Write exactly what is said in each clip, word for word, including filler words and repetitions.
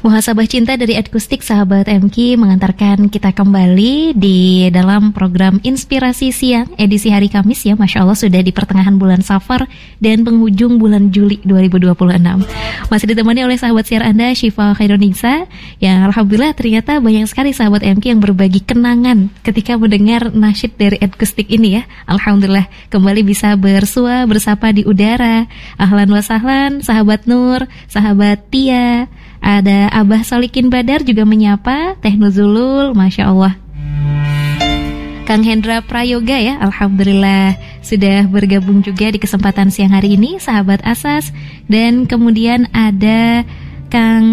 Muhasabah cinta dari Akustik Sahabat M K mengantarkan kita kembali di dalam program Inspirasi Siang edisi hari Kamis ya. Masya Allah sudah di pertengahan bulan Safar dan penghujung bulan Juli dua ribu dua puluh enam. Masih ditemani oleh sahabat siar Anda Syifa Khairunisa, yang alhamdulillah ternyata banyak sekali sahabat M K yang berbagi kenangan ketika mendengar nasyid dari Akustik ini ya. Alhamdulillah kembali bisa bersua bersapa di udara. Ahlan wa sahlan sahabat Nur, sahabat Tia, ada Abah Solikin Badar juga menyapa, Teh Nuzulul, Masya Allah. Kang Hendra Prayoga ya, alhamdulillah sudah bergabung juga di kesempatan siang hari ini, sahabat Asas. Dan kemudian ada Kang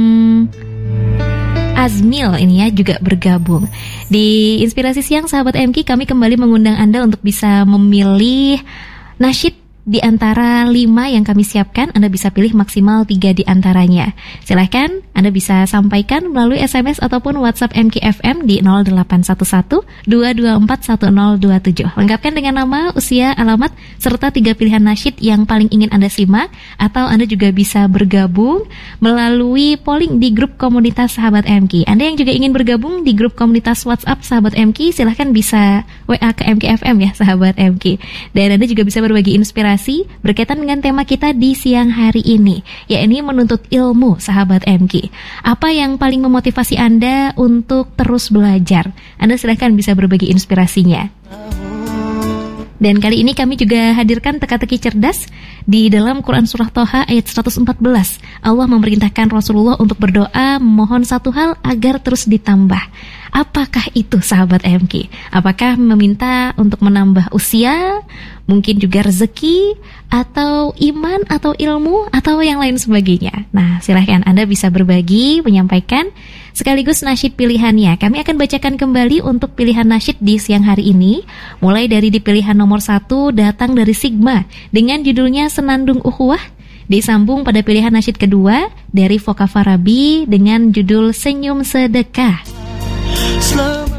Azmil ini ya juga bergabung. Di Inspirasi Siang sahabat M K, kami kembali mengundang Anda untuk bisa memilih nasyid di antara lima yang kami siapkan. Anda bisa pilih maksimal tiga di antaranya. Silahkan Anda bisa sampaikan melalui S M S ataupun WhatsApp M K F M di nol delapan satu satu dua dua empat satu nol dua tujuh. Lengkapkan dengan nama, usia, alamat, serta tiga pilihan nasyid yang paling ingin Anda simak. Atau Anda juga bisa bergabung melalui polling di grup komunitas Sahabat M K. Anda yang juga ingin bergabung di grup komunitas WhatsApp Sahabat M K, silahkan bisa W A ke M K F M ya, Sahabat M K. Dan Anda juga bisa berbagi inspirasi berkaitan dengan tema kita di siang hari ini, yakni menuntut ilmu sahabat M K. Apa yang paling memotivasi Anda untuk terus belajar? Anda silahkan bisa berbagi inspirasinya. Dan kali ini kami juga hadirkan teka-teki cerdas di dalam Quran Surah Toha ayat seratus empat belas. Allah memerintahkan Rasulullah untuk berdoa memohon satu hal agar terus ditambah. Apakah itu sahabat M K? Apakah meminta untuk menambah usia, mungkin juga rezeki, atau iman, atau ilmu, atau yang lain sebagainya? Nah, silahkan Anda bisa berbagi, menyampaikan sekaligus nasyid pilihannya. Kami akan bacakan kembali untuk pilihan nasyid di siang hari ini. Mulai dari di pilihan nomor satu datang dari Sigma dengan judulnya Senandung Ukhuwah. Disambung pada pilihan nasyid kedua dari Voka Farabi dengan judul Senyum Sedekah. Selamat